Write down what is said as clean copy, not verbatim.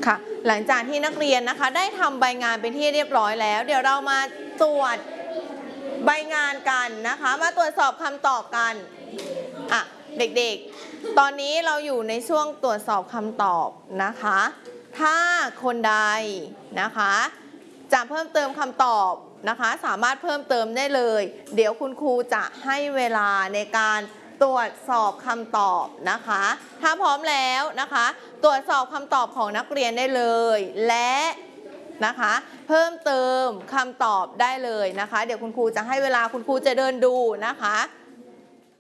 ค่ะหลังจากที่นักเรียนนะคะได้ทำใบงานเป็นที่เรียบร้อยแล้วเดี๋ยวเรามาตรวจใบงานกันนะคะมาตรวจสอบคำตอบกันเด็กๆตอนนี้เราอยู่ในช่วงตรวจสอบคำตอบนะคะถ้าคนใดนะคะจะเพิ่มเติมคำตอบนะคะสามารถเพิ่มเติมได้เลยเดี๋ยวคุณครูจะให้เวลาในการตรวจสอบคำตอบนะคะถ้าพร้อมแล้วนะคะตรวจสอบคำตอบของนักเรียนได้เลยและนะคะเพิ่มเติมคำตอบได้เลยนะคะเดี๋ยวคุณครูจะให้เวลาคุณครูจะเดินดูนะคะ